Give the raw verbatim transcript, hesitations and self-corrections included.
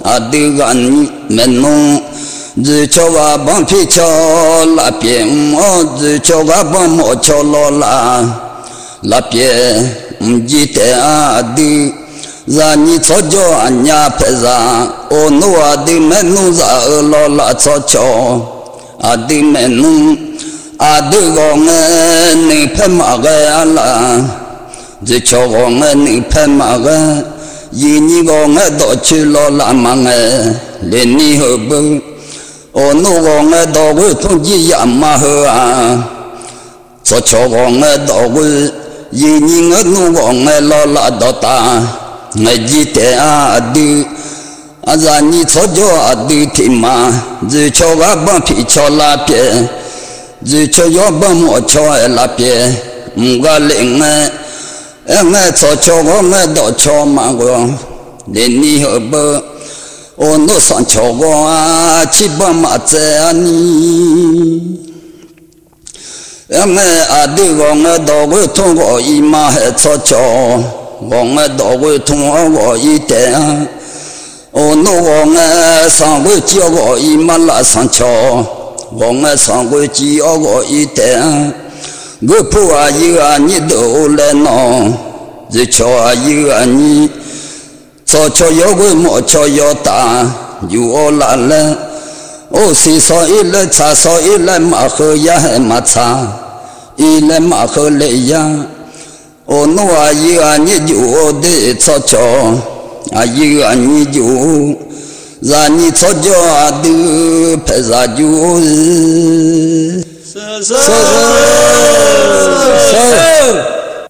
阿的安尼门弄，日瞧我帮皮瞧那边么，日瞧我帮莫瞧罗啦，那边唔记得阿的。让你操作俺家拍上，我努阿的门弄啥二老拉操作，阿的门弄阿的我们你拍马个呀啦，这瞧我们你拍马个，一你我们都去了拉马个，连你何不？我努我们都会统计呀马和啊，操作我们都会，一你我努我们老拉到大。我记得阿弟，阿让你操作阿弟听嘛，日瞧我帮皮瞧那边，日瞧我帮我瞧那边，唔个灵哎，我操作我我都瞧嘛个，连你何不？我弄上瞧我啊，去帮嘛在啊你。我阿弟我我都会通过伊嘛还操作。我们都会通我一点，我弄我们上回教我一马拉上桥，我们上回教我一点，我不啊一啊你都来弄，日桥啊一啊你，早桥要会莫桥要大，有我来了，我洗烧一来茶烧一来马喝呀还马茶，一来马喝来呀。我弄啊一啊你就得操作，啊一啊你就让你操作啊的拍啥就。是是是是。